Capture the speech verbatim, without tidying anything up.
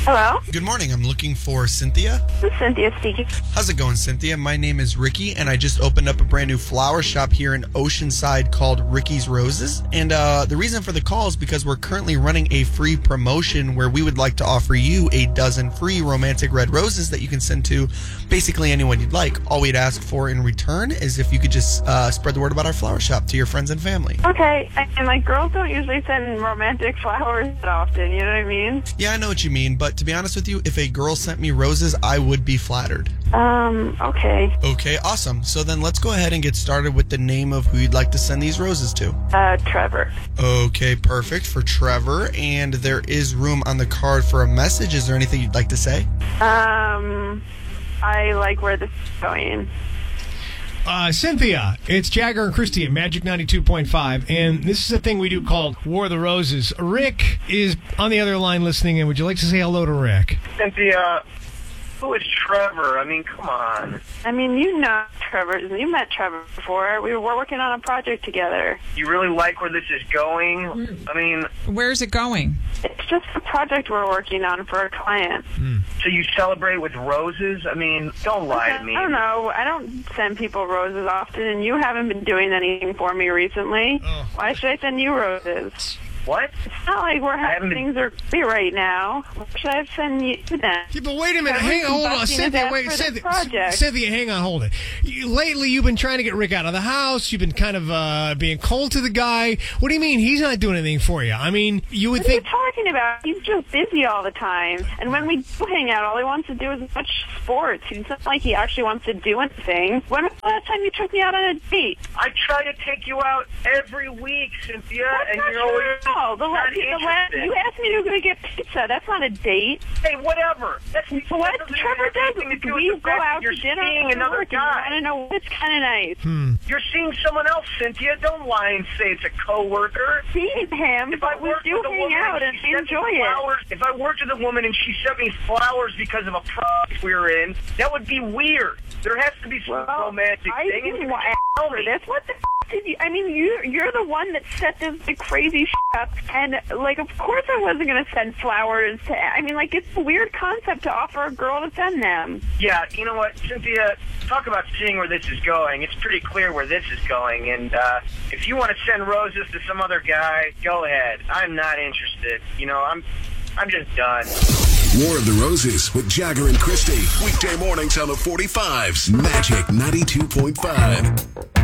Hello? Good morning. I'm looking for Cynthia. This is Cynthia speaking. How's it going, Cynthia? My name is Ricky, and I just opened up a brand new flower shop here in Oceanside called Ricky's Roses. And uh, the reason for the call is because we're currently running a free promotion where we would like to offer you a dozen free romantic red roses that you can send to basically anyone you'd like. All we'd ask for in return is if you could just uh, spread the word about our flower shop to your friends and family. Okay, and like girls don't usually send romantic flowers that often, you know what I mean? Yeah, I know what you mean, but to be honest with you, if a girl sent me roses, I would be flattered. Um, okay. Okay, awesome. So then let's go ahead and get started with the name of who you'd like to send these roses to. Uh, Trevor. Okay, perfect, for Trevor. And there is room on the card for a message. Is there anything you'd like to say? Um, I like where this is going. Uh, Cynthia, it's Jagger and Christy at Magic ninety-two point five, and this is a thing we do called War of the Roses. Rick is on the other line listening, and would you like to say hello to Rick? Cynthia, who is Trevor? I mean, come on. I mean, you know Trevor. You met Trevor before. We were working on a project together. You really like where this is going? I mean... Where's it going? It's just a project we're working on for a client. Hmm. So you celebrate with roses? I mean, don't lie to me. I don't know. I don't send people roses often, and you haven't been doing anything for me recently. Oh. Why should I send you roses? What? It's not like we're having been... things are free right now. Why should I send you them? Yeah, but wait a minute. Yeah, Hang on, hold on. busting Cynthia, his wait. ass for this Cynthia, project. Cynthia, hang on, hold it. You, lately, you've been trying to get Rick out of the house. You've been kind of uh, being cold to the guy. What do you mean he's not doing anything for you? I mean, you would What are you think... talking about? He's just busy all the time. And when we do hang out, all he wants to do is watch sports. It's not like he actually wants to do anything. When was the last time you took me out on a date? I try to take you out every week, Cynthia, That's and not you're always true. No, the, la- not the last, interested. you asked me to go get pizza. That's not a date. Hey, whatever. That's So what that doesn't Trevor have does anything to do we with the go fact out that you're to dinner seeing and another work, and you guy. want to know it's kind of nice. Hmm. You're seeing someone else, Cynthia. Don't lie and say it's a coworker. Seeing him, If I but we worked do with a hang woman out and she sent me enjoy it. flowers, if I worked with a woman and she sent me flowers because of a project we were in, that would be weird. There has to be some Well, romantic I thing. didn't and you want can't tell for me. this. What the f- did you? I mean, you you're the one that set this big crazy shit up, and like, of course, I wasn't going to send flowers to. I mean, like, it's a weird concept to offer a girl to send them. Yeah, you know what, Cynthia, talk about seeing where this is going. It's pretty clear where this is going, and uh, if you want to send roses to some other guy, go ahead. I'm not interested. You know, I'm, I'm just done. War of the Roses with Jagger and Christy. Weekday mornings on the forty-fives. Magic ninety-two point five.